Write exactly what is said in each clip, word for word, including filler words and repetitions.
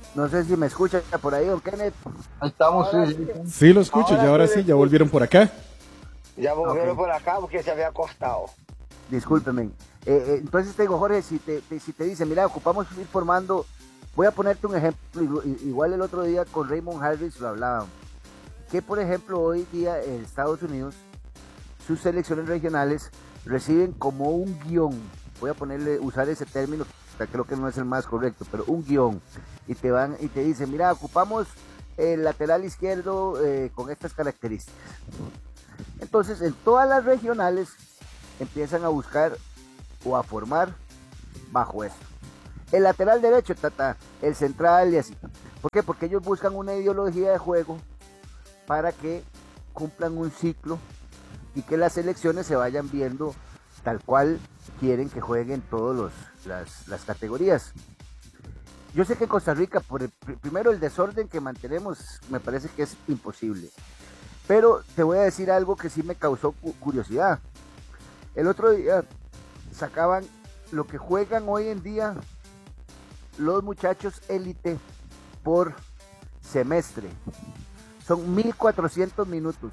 No sé si me escucha por ahí, don Kenneth. Ahí estamos, Ahora sí. sí, Sí, lo escucho, y ahora ahora sí le sí, ya escucho. volvieron por acá. Ya volvieron Ok, por acá porque se había cortado. discúlpeme. Eh, eh, entonces te digo, Jorge, si te, te- si te dice, mira, ocupamos ir formando, voy a ponerte un ejemplo, igu- i- igual el otro día con Raymond Harris lo hablábamos, que por ejemplo hoy día en Estados Unidos, sus selecciones regionales reciben como un guión, voy a ponerle, usar ese término, que creo que no es el más correcto, pero un guión, y te van y te dicen, mira, ocupamos el lateral izquierdo eh, con estas características. Entonces, en todas las regionales empiezan a buscar o a formar bajo eso. El lateral derecho, tata, el central y así. ¿Por qué? Porque ellos buscan una ideología de juego para que cumplan un ciclo y que las selecciones se vayan viendo tal cual quieren que jueguen todas las, las categorías. Yo sé que en Costa Rica, por el, primero el desorden que mantenemos, me parece que es imposible. Pero te voy a decir algo que sí me causó curiosidad. El otro día sacaban lo que juegan hoy en día los muchachos élite por semestre. Son mil cuatrocientos minutos.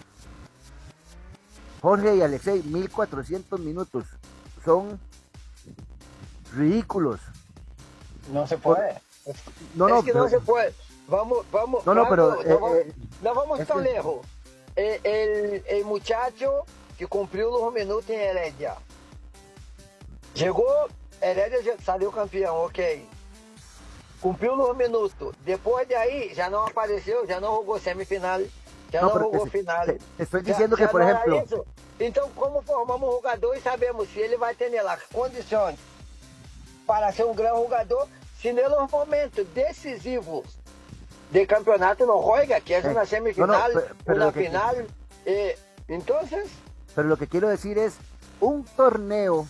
Jorge y Alexei, mil cuatrocientos minutos. Son ridículos. No se Por, puede. no, es no, que pero, no se puede. Vamos, vamos, no, no, pero vamos, eh, no, vamos, eh, no vamos tan que... lejos. El, el, el muchacho que cumplió los minutos en Heredia. Llegó, Heredia ya salió campeón, ok. Cumplió los minutos. Después de ahí ya no apareció, ya no jugó semifinal, ya no, no jugó te, final. Te, te estoy ya, diciendo ya que, por no ejemplo... Eso. Então, como formamos um jogador e sabemos se ele vai ter as condições para ser um grande jogador, se nos momentos decisivos de campeonato no juega, que es una semifinal, no, no, pero, pero una final, que... eh, entonces... Pero lo que quiero decir es, un torneo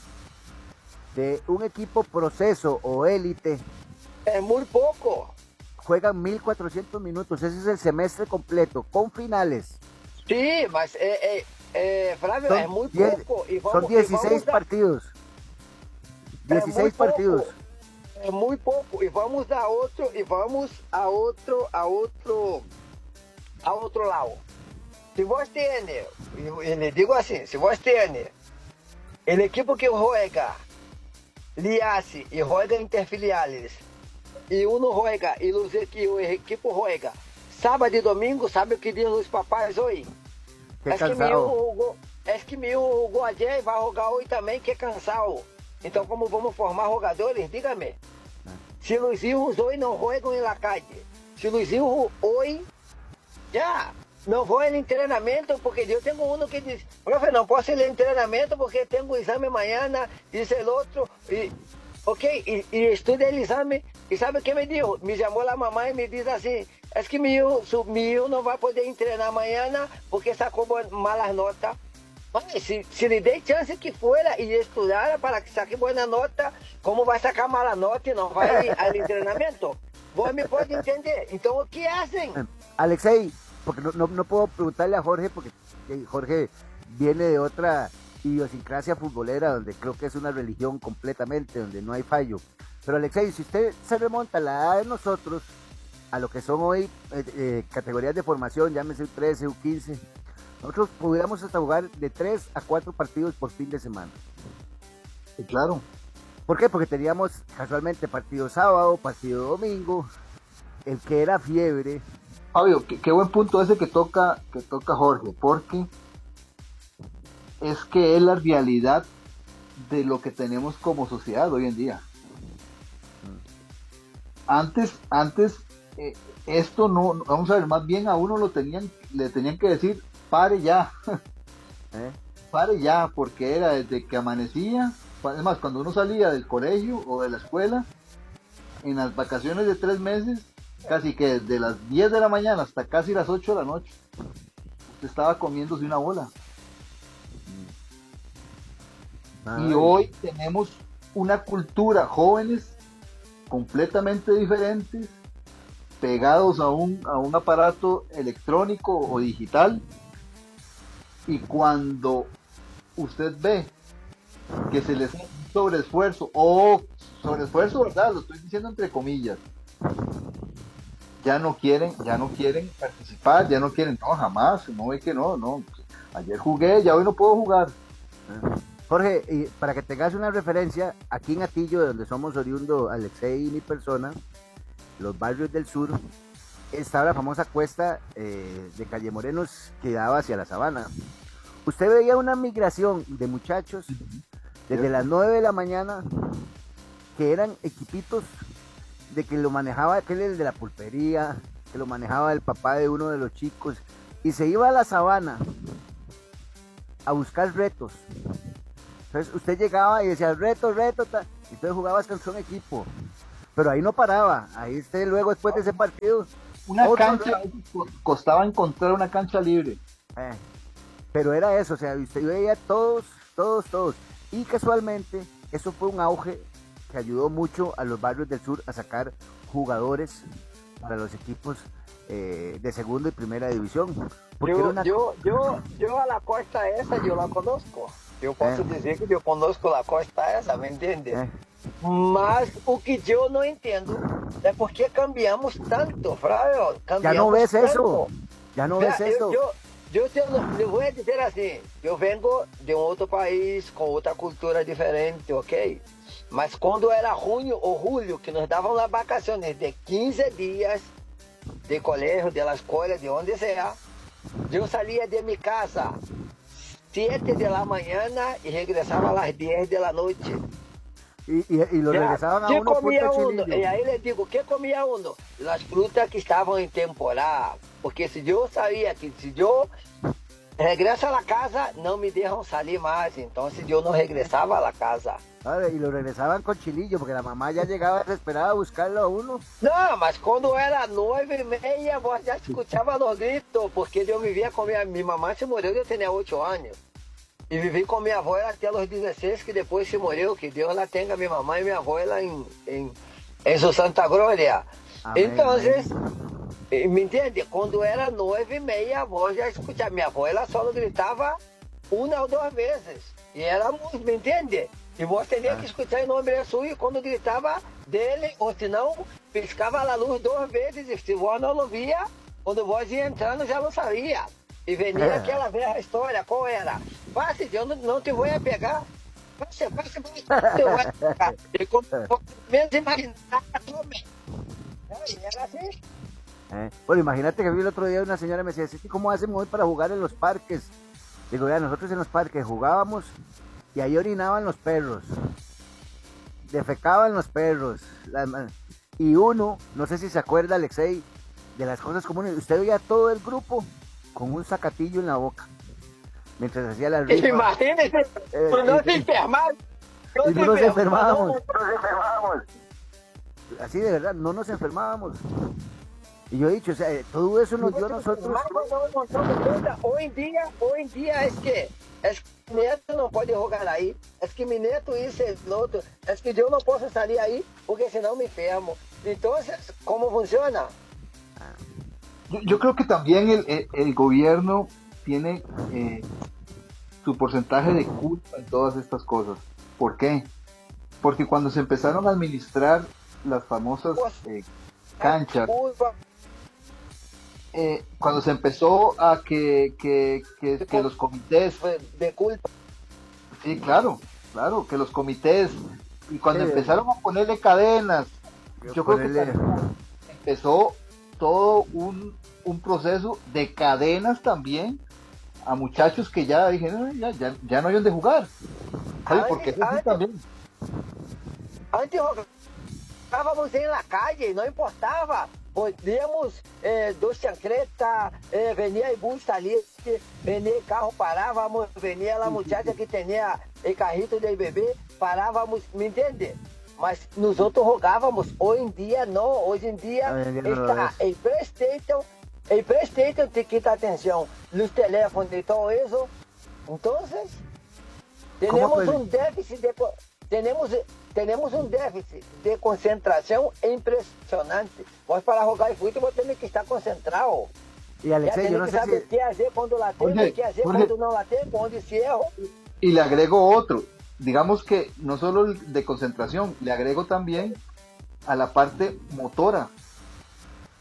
de un equipo proceso o élite... Es muy poco. Juegan mil cuatrocientos minutos, ese es el semestre completo, con finales. Sí, mas, eh, eh, eh, Flavio, es muy diez, poco. Y vamos, son dieciséis y vamos partidos. dieciséis partidos. É muito pouco. E vamos a outro, e vamos a outro, a outro, a outro lado. Se você tem, e lhe digo assim, se você tem o equipo que juega Liasse e juega interfiliales, e uno juega, e os, que o equipo juega sábado e domingo, sabe o que dizem os papais hoje? É que meu jogou, é que meu jogou ayer e vai jogar hoje também, que é cansado. Então, como vamos formar jogadores, dígame. Se os hijos hoje não jogam em la calle, se os hijos hoje já não vão em treinamento, porque eu tenho um que diz, profe, não posso ir em treinamento porque tenho exame amanhã, diz o outro, e, ok, e, e estuda o exame, e sabe o que me disse? Me chamou a mamãe e me diz assim, é que meu, meu não vai poder treinar amanhã porque sacou malas notas. Mas se, se lhe dei chance que fuera e estudara para que saque boa nota, como vai sacar mala nota e não vai ao treinamento? Vos me pode entender. Então, o que fazem? Alexei, porque no, no, no puedo preguntarle a Jorge, porque Jorge viene de otra idiosincrasia futbolera, donde creo que es una religión completamente, donde no hay fallo. Pero Alexei, si usted se remonta a la edad de nosotros, a lo que son hoy eh, eh, categorías de formación, llámese U trece, U quince, nosotros pudiéramos hasta jugar de tres a cuatro partidos por fin de semana. Sí, claro. ¿Por qué? Porque teníamos casualmente partido sábado, partido domingo, el que era fiebre. Fabio, qué, qué buen punto ese que toca, que toca Jorge, porque es que es la realidad de lo que tenemos como sociedad hoy en día. Antes, antes eh, esto no, vamos a ver, más bien a uno lo tenían, le tenían que decir, pare ya, ¿Eh? pare ya, porque era desde que amanecía, es más, cuando uno salía del colegio o de la escuela, en las vacaciones de tres meses, casi que desde las diez de la mañana hasta casi las ocho de la noche, usted estaba comiéndose una bola. Ay. Y hoy tenemos una cultura, jóvenes completamente diferentes, pegados a un, a un aparato electrónico o digital, y cuando usted ve que se les hace un sobreesfuerzo, o sobreesfuerzo, ¿verdad? Lo estoy diciendo entre comillas, ya no quieren, ya no quieren participar, ya no quieren, no, jamás, no ve que no, no, ayer jugué, ya hoy no puedo jugar. Jorge, y para que tengas una referencia, aquí en Atillo, de donde somos oriundo Alexei y mi persona, los barrios del sur, estaba la famosa cuesta eh, de Calle Morenos que daba hacia la sabana. Usted veía una migración de muchachos desde las nueve de la mañana, que eran equipitos de que lo manejaba aquel el de la pulpería, que lo manejaba el papá de uno de los chicos, y se iba a la sabana a buscar retos. Entonces usted llegaba y decía reto, reto, ta, y entonces jugabas con su equipo, pero ahí no paraba, ahí usted luego después de ese partido, una cancha, reto. Costaba encontrar una cancha libre. Eh, pero era eso, o sea, usted veía todos, todos, todos, y casualmente eso fue un auge que ayudó mucho a los barrios del sur a sacar jugadores para los equipos eh, de segunda y primera división. Yo, era una... yo, yo, yo a la costa esa yo la conozco. Yo posso eh. dizer que eu conozco a costa essa, me entende? Eh. Mas o que eu não entendo é por que cambiamos tanto, Fraio. Já não ves tanto. Isso? Já não ves eu, isso? Eu, eu, eu, eu vou dizer assim, eu venho de um outro país, com outra cultura diferente, ok? Mas quando era junho ou julho, que nos davam as vacações de quinze dias de colégio, de la escola, de onde seja, eu saía de minha casa siete de la mañana y regresaba a las diez de la noche. Y, y, y lo ya, regresaban a ¿qué uno comía uno? Y ahí les digo, ¿qué comía uno? Las frutas que estaban en temporada. Porque si yo sabía que si yo regreso a la casa, no me dejan salir más. Entonces yo no regresaba a la casa. Vale, y lo regresaban con chilillo, porque la mamá ya llegaba desesperada a buscarlo a uno. No, mas cuando era nueve y media, vos ya escuchaba los gritos, porque yo vivía con mi, mi mamá se murió, yo tenía ocho años. Y viví con mi abuela hasta los dieciséis, que después se murió, que Dios la tenga, mi mamá y mi abuela en, en, en su santa gloria. Amén, entonces, amén. ¿Me entiende? Cuando era nueve y media, vos ya escuchaba, mi abuela solo gritaba una o dos veces. Y éramos, ¿me entiende? E vos teria que escutar o nome suyo quando gritava dele, ou se não, piscava a luz duas vezes, e se vos não ouvia, quando vos ia entrando já não sabia. E venia é. aquela velha história, qual era? Passe, eu não, não te vou pegar. Passe, passe, passe, eu vou pegar. E como menos imaginar, tome. E era assim. Eh, bueno, imagínate que vi el otro día una señora me decía, ¿cómo hacemos hoy para jugar en los parques? Digo, ya, nosotros en los parques jugábamos y ahí orinaban los perros, defecaban los perros, las, y uno, no sé si se acuerda Alexei, de las cosas comunes, usted veía todo el grupo con un sacatillo en la boca, mientras hacía la rifa. Imagínese, eh, no y, se enfermaban. No, y no nos enfermábamos. No nos enfermábamos. Así de verdad, no nos enfermábamos. Y yo he dicho, o sea, todo eso nos dio a nosotros. Hoy en día, hoy en día es que, es que mi neto no puede jugar ahí, es que mi neto hizo el otro, es que yo no puedo salir ahí porque si no me enfermo. Entonces, ¿cómo funciona? Yo, yo creo que también el, el, el gobierno tiene eh, su porcentaje de culpa en todas estas cosas. ¿Por qué? Porque cuando se empezaron a administrar las famosas eh, canchas, Eh, cuando se empezó a que, que, que, que los comités de culpa, sí, claro, claro, que los comités, y cuando sí, empezaron a ponerle cadenas, yo, yo ponerle... creo que empezó todo un, un proceso de cadenas también a muchachos que ya dijeron, ya, ya, ya no hay donde jugar. ¿Sabes? Porque eso sí también. Antes jugábamos en la calle, no importaba. Podíamos, eh, dos chancretas, eh, venía el bus ali, venía el carro, parávamos, venía la muchacha que tenía el carrito del bebé, parávamos, ¿me entiende? Mas nosotros jugávamos, hoy en día no, hoy en día está el PlayStation, el PlayStation te quita atención, los teléfonos y todo eso, entonces tenemos un déficit de... Tenemos, tenemos um déficit de concentração impressionante. Vos para jogar fútbol vos tenés que estar concentrado. E Alexei, ya eu não que sei saber se... qué hacer cuando la tengo, qué hacer cuando no la tengo, dónde cierro. Y le agrego otro, digamos que no solo de concentración, le agrego también a la parte motora.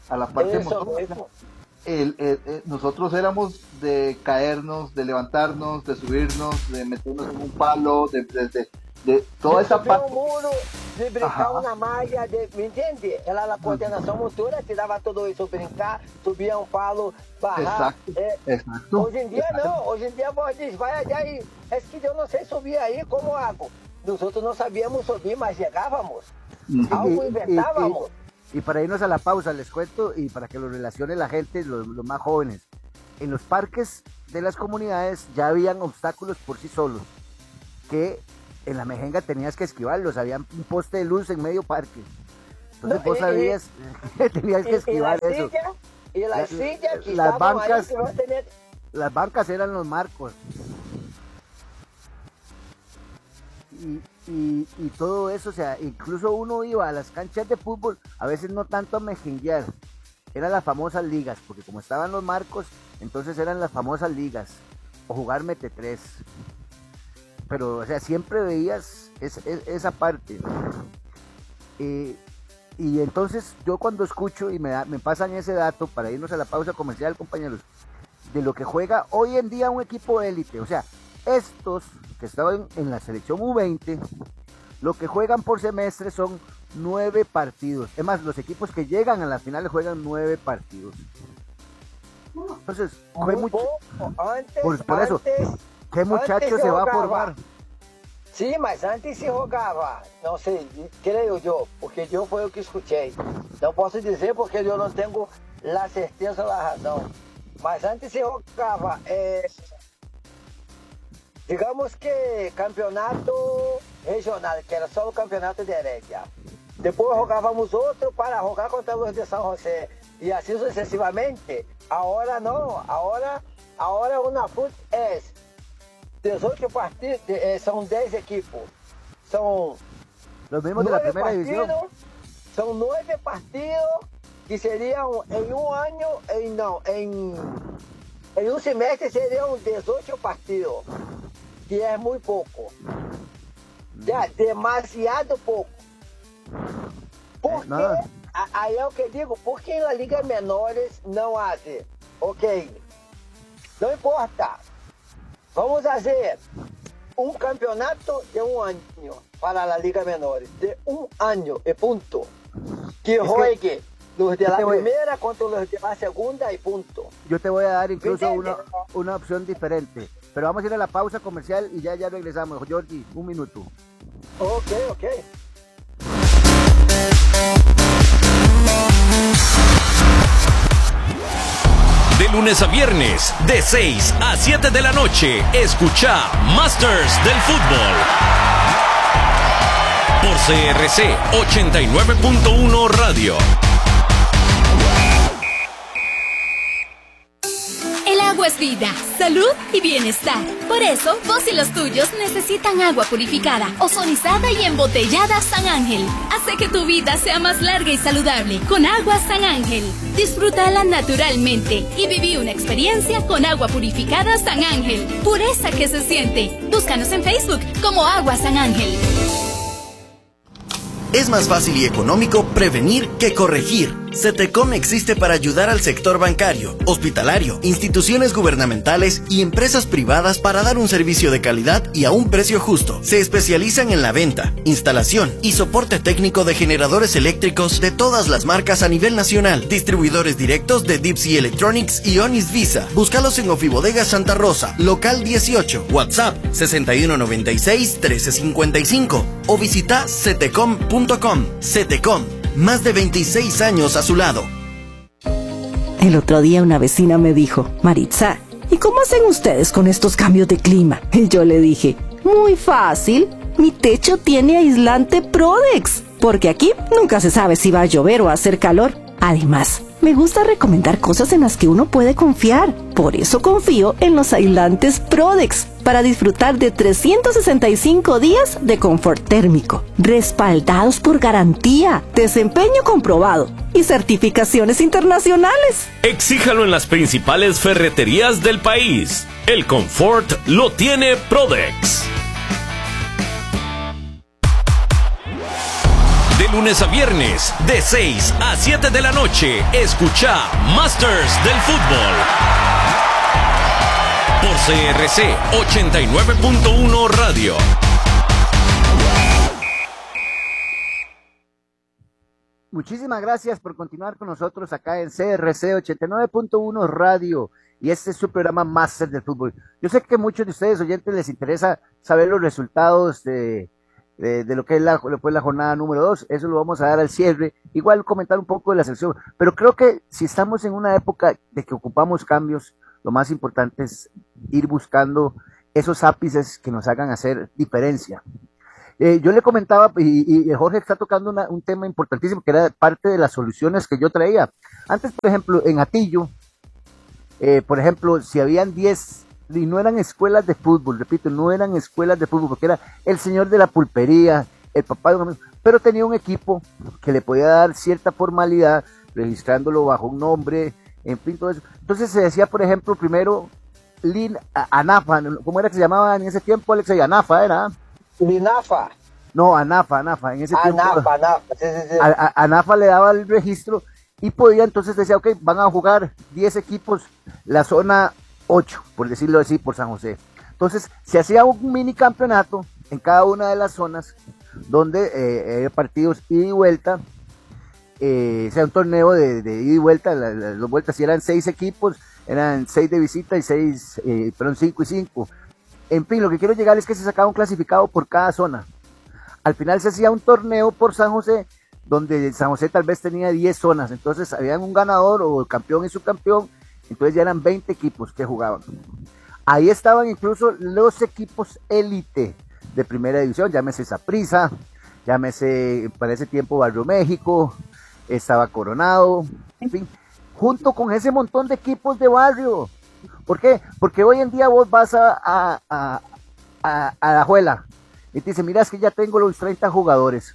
a la parte Eso, motora. eso. El, el, el, nosotros éramos de caernos, de levantarnos, de subirnos, de meternos en un palo, de, de, de, de toda de esa subir parte. un muro, de brincar Ajá. una malla, de, ¿me entiende? Era la coordenación motora, te daba todo eso, brincar, subir un palo, bajar. Exacto, eh, exacto. Hoy en día exacto. no, hoy en día vos dices, vaya allá y es que yo no sé subir ahí, ¿cómo hago? Nosotros no sabíamos subir, mas llegábamos. Uh-huh. Algo Y- y- inventábamos. Y para irnos a la pausa, les cuento, y para que lo relacione la gente, los, los más jóvenes. En los parques de las comunidades ya habían obstáculos por sí solos, que en la mejenga tenías que esquivarlos, había un poste de luz en medio parque. Entonces No, vos y- sabías que tenías que Y, y la esquivar eso. silla, y la, La- silla que las estaban bancas- ahí, que vos tenías- Las bancas eran los marcos. Y, y, y todo eso, o sea, incluso uno iba a las canchas de fútbol, a veces no tanto a mejenguear, eran las famosas ligas, porque como estaban los marcos, entonces eran las famosas ligas, o jugar mete tres. Pero, o sea, siempre veías es, es, esa parte. Eh, y entonces yo cuando escucho y me, da, me pasan ese dato, para irnos a la pausa comercial, compañeros, de lo que juega hoy en día un equipo élite, o sea, estos que estaban en la selección U veinte, lo que juegan por semestre son nueve partidos. Es más, los equipos que llegan a la final juegan nueve partidos. Entonces, ¿qué, much antes, por, por eso, antes, ¿qué muchacho se, se va a formar? Sí, mas antes se jogava, não sei, creio eu, porque eu foi o que escutei. Não posso dizer porque eu não tenho a certeza ou a razão. Mas antes se jogava, é, digamos que campeonato regional, que era só o campeonato de Heredia. Depois jogávamos outro para jogar contra os de São José. E assim sucessivamente. Agora não, agora, agora o Unafut é dezoito partidos, eh, são dez equipos. São Los mismos de la primera división. São nove partidos que seriam em um ano, em, não, em, em um semestre seriam dezoito partidos, que é muito pouco. Já, demasiado pouco. Porque, aí é o que eu digo, porque na Liga Menores não há, ok, não importa. Vamos fazer um campeonato de um ano para a Liga Menores, de um ano e ponto. Que juegue los de la primera contra los de la segunda y punto. Yo te voy a dar incluso una, una opción diferente, pero vamos a ir a la pausa comercial y ya, ya regresamos. Jordi, un minuto. Ok, ok. De lunes a viernes, de seis a siete de la noche, escucha Masters del Fútbol. Por C R C ochenta y nueve punto uno Radio. El agua es vida, salud y bienestar. Por eso, vos y los tuyos necesitan agua purificada, ozonizada y embotellada San Ángel. Hace que tu vida sea más larga y saludable con agua San Ángel. Disfrútala naturalmente y viví una experiencia con agua purificada San Ángel. Pureza que se siente. Búscanos en Facebook como Agua San Ángel. Es más fácil y económico prevenir que corregir. CETECOM existe para ayudar al sector bancario, hospitalario, instituciones gubernamentales y empresas privadas para dar un servicio de calidad y a un precio justo. Se especializan en la venta, instalación y soporte técnico de generadores eléctricos de todas las marcas a nivel nacional. Distribuidores directos de Deep Sea Electronics y Onis Visa. Búscalos en Ofibodega Santa Rosa, local dieciocho, WhatsApp sesenta y uno noventa y seis, trece cincuenta y cinco o visita cetecom punto com. CETECOM, más de veintiséis años a su lado. El otro día una vecina me dijo, Maritza, ¿y cómo hacen ustedes con estos cambios de clima? Y yo le dije, muy fácil, mi techo tiene aislante Prodex, porque aquí nunca se sabe si va a llover o a hacer calor. Además, me gusta recomendar cosas en las que uno puede confiar. Por eso confío en los aislantes Prodex, para disfrutar de trescientos sesenta y cinco días de confort térmico, respaldados por garantía, desempeño comprobado y certificaciones internacionales. Exíjalo en las principales ferreterías del país. El confort lo tiene Prodex. De De lunes a viernes, de seis a siete de la noche, escucha Masters del Fútbol. Por C R C ochenta y nueve punto uno Radio. Muchísimas gracias por continuar con nosotros acá en C R C ochenta y nueve punto uno Radio y este es su programa Máster del Fútbol. Yo sé que a muchos de ustedes oyentes les interesa saber los resultados de, de, de lo que es la, pues, la jornada número dos, eso lo vamos a dar al cierre, igual comentar un poco de la selección, pero creo que si estamos en una época de que ocupamos cambios, lo más importante es ir buscando esos ápices que nos hagan hacer diferencia. Eh, yo le comentaba, y, y Jorge está tocando una, un tema importantísimo, que era parte de las soluciones que yo traía. Antes, por ejemplo, en Atillo, eh, por ejemplo, si habían diez, y no eran escuelas de fútbol, repito, no eran escuelas de fútbol, porque era el señor de la pulpería, el papá de un amigo, pero tenía un equipo que le podía dar cierta formalidad, registrándolo bajo un nombre, en fin, todo eso. Entonces se decía, por ejemplo, primero, Lin, ANAFA, ¿cómo era que se llamaba en ese tiempo, Alex? ANAFA era... Linafa. No, ANAFA, ANAFA, en ese tiempo. ANAFA, ANAFA, sí, sí, sí. A, a, ANAFA le daba el registro y podía entonces decir, ok, van a jugar diez equipos, la zona ocho, por decirlo así, por San José. Entonces, se hacía un mini campeonato en cada una de las zonas, donde eh, eh, partidos ida y vuelta, eh, sea un torneo de, de ida y vuelta, las la, la vueltas si eran seis equipos, eran seis de visita y seis, eh, perdón, cinco y cinco. En fin, lo que quiero llegar es que se sacaba un clasificado por cada zona. Al final se hacía un torneo por San José, donde San José tal vez tenía diez zonas, entonces había un ganador o el campeón y subcampeón, entonces ya eran veinte equipos que jugaban. Ahí estaban incluso los equipos élite de primera división, llámese Saprissa, llámese para ese tiempo Barrio México, estaba Coronado, en fin, junto con ese montón de equipos de barrio. ¿Por qué? Porque hoy en día vos vas a, a, a, a, a la Juela y te dice, mira, es que ya tengo los treinta jugadores,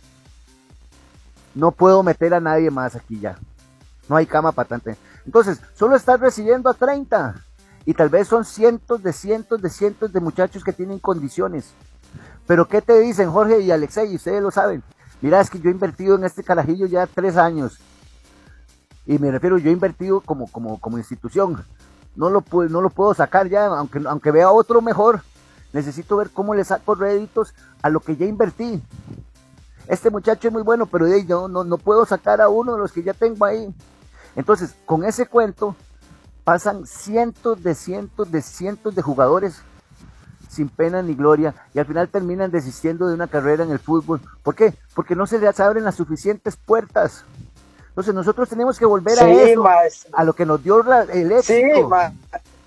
no puedo meter a nadie más aquí ya, no hay cama para tanto. Entonces, solo estás recibiendo a treinta y tal vez son cientos de cientos de cientos de muchachos que tienen condiciones. Pero ¿qué te dicen Jorge y Alexei? Ustedes lo saben, mira, es que yo he invertido en este carajillo ya tres años, y me refiero, yo he invertido como, como, como institución. No lo, no lo puedo sacar ya, aunque, aunque vea otro mejor, necesito ver cómo le saco réditos a lo que ya invertí. Este muchacho es muy bueno, pero yo no, no puedo sacar a uno de los que ya tengo ahí. Entonces, con ese cuento, pasan cientos de cientos de cientos de jugadores sin pena ni gloria, y al final terminan desistiendo de una carrera en el fútbol. ¿Por qué? Porque no se les abren las suficientes puertas. Entonces nosotros tenemos que volver sí, a eso, mas, a lo que nos dio la, el éxito. Sí, mas,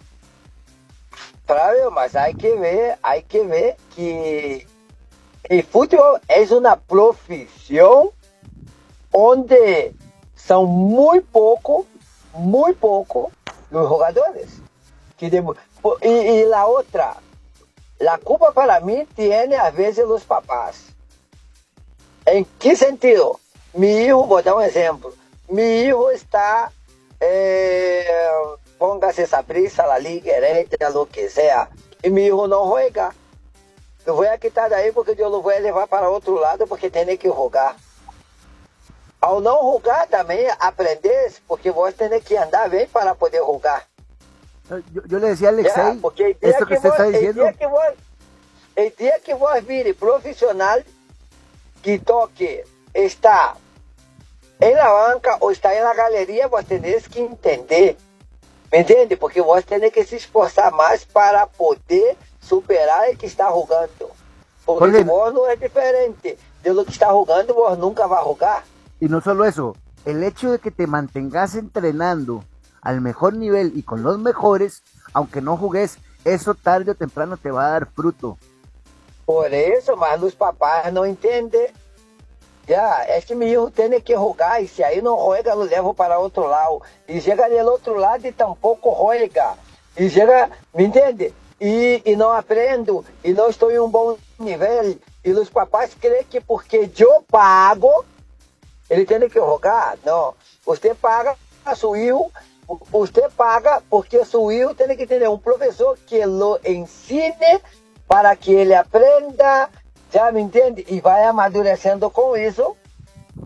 Flavio, mas hay que ver, hay que ver que el fútbol es una profesión donde son muy pocos, muy pocos los jugadores. Que de, y, y la otra, la culpa para mí tiene a veces los papás. ¿En qué sentido? Mi hijo, voy a dar un ejemplo. Mi hijo está, eh, póngase esa prisa, la liga, herencia, lo que sea. Y mi hijo no juega. Lo voy a quitar de ahí porque yo lo voy a llevar para otro lado porque tiene que jugar. Al no jugar también aprendes porque vos tenés que andar bien para poder jugar. Yo, yo le decía a Alexei, ya, porque el día esto que, que usted vos, está diciendo. El día que vos, el día que vos vire profesional, que toque, está en la banca o está en la galería, vos tenés que entender, ¿me entiendes? Porque vos tenés que se esforzar más para poder superar el que está jugando. Porque Jorge, si vos no es diferente de lo que está jugando, vos nunca vas a jugar. Y no solo eso, el hecho de que te mantengas entrenando al mejor nivel y con los mejores, aunque no jugues, eso tarde o temprano te va a dar fruto. Por eso, mas los papás no entienden. Ya, es que mi hijo tiene que jugar y si ahí no juega, lo llevo para otro lado. Y llega del otro lado y tampoco juega. Y llega, ¿me entiende? Y, y no aprendo, y no estoy en un buen nivel. Y los papás creen que porque yo pago, ele tiene que jugar. No, usted paga a su hijo, usted paga porque su hijo tiene que tener un profesor que lo enseñe para que ele aprenda. Ya me entiende, y vaya amadurecendo con eso,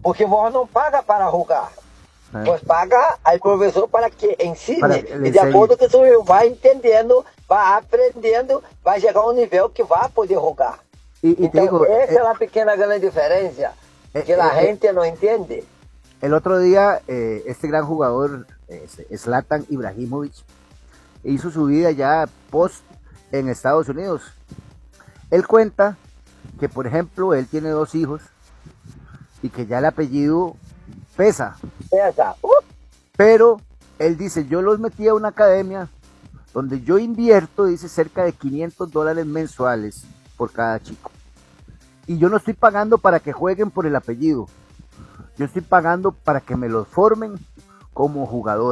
Porque vos no paga para jugar. É. Vos paga al professor para que ensine. Para e de acordo com que você vai entendendo, vai aprendendo, vai chegar a um nível que vai poder jogar. E, então, digo, essa é, é a pequena grande diferença é, que é, a gente é, não entende. El otro día, eh, este gran jugador, eh, Zlatan Ibrahimovic, hizo su vida ya post en Estados Unidos. Él cuenta que, por ejemplo, él tiene dos hijos y que ya el apellido pesa. Pesa. Uh. Pero él dice, yo los metí a una academia donde yo invierto, dice, cerca de quinientos dólares mensuales por cada chico. Y yo no estoy pagando para que jueguen por el apellido. Yo estoy pagando para que me los formen como jugadores.